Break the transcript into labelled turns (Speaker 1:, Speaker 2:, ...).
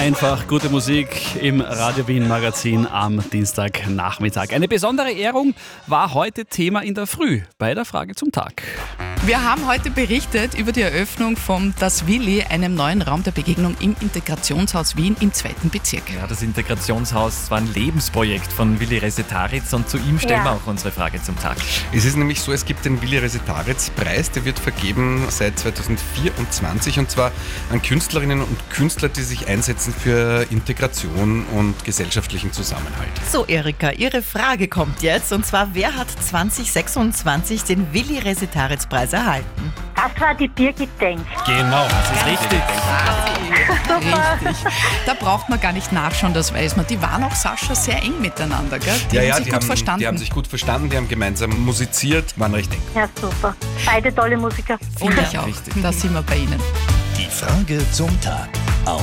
Speaker 1: Einfach gute Musik im Radio Wien Magazin am Dienstagnachmittag. Eine besondere Ehrung war heute Thema in der Früh bei der Frage zum Tag.
Speaker 2: Wir haben heute berichtet über die Eröffnung von Das Willi, einem neuen Raum der Begegnung im Integrationshaus Wien im 2. Bezirk.
Speaker 3: Ja, das Integrationshaus war ein Lebensprojekt von Willi Resetaritz und zu ihm stellen wir auch unsere Frage zum Tag.
Speaker 4: Es ist nämlich so, es gibt den Willi Resetaritz-Preis, der wird vergeben seit 2024 und zwar an Künstlerinnen und Künstler, die sich einsetzen für Integration und gesellschaftlichen Zusammenhalt.
Speaker 5: So, Erika, Ihre Frage kommt jetzt und zwar, wer hat 2026 den Willi Resetaritz-Preis erhalten?
Speaker 6: Das war die Birgit Denk.
Speaker 3: Genau, das ist richtig.
Speaker 2: Richtig. Da braucht man gar nicht nachschauen, das weiß man. Die waren auch, Sascha, sehr eng miteinander, gell? Die haben sich gut verstanden.
Speaker 4: Die haben sich gut verstanden, die haben gemeinsam musiziert, waren recht eng.
Speaker 6: Ja, super. Beide tolle Musiker.
Speaker 2: Finde ich auch.
Speaker 3: Richtig.
Speaker 2: Da sind wir bei Ihnen.
Speaker 7: Die Frage zum Tag.